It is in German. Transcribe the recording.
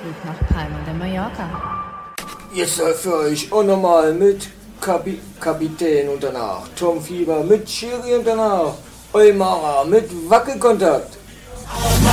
Ausflug nach Palma de Mallorca. Jetzt läuft für euch unnormal mit Kapitän und danach Tom Fieber mit Schiri und danach Eumara mit Wackelkontakt.